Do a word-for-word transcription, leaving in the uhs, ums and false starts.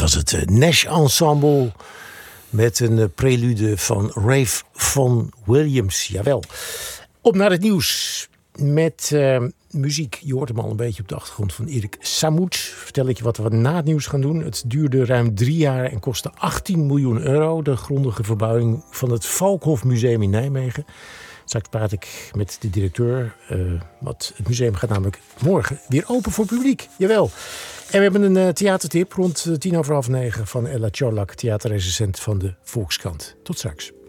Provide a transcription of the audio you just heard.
was het uh, Nash Ensemble met een uh, prelude van Ralph Vaughan Williams. Jawel. Op naar het nieuws met uh, muziek. Je hoort hem al een beetje op de achtergrond van Erik Samouts. Vertel ik je wat we na het nieuws gaan doen. Het duurde ruim drie jaar en kostte achttien miljoen euro. De grondige verbouwing van het Valkhof Museum in Nijmegen. Straks praat ik met de directeur. Uh, wat het museum gaat namelijk morgen weer open voor publiek. Jawel. En we hebben een uh, theatertip rond uh, tien over half negen van Ella Tjorlak, theaterrecensent van de Volkskrant. Tot straks.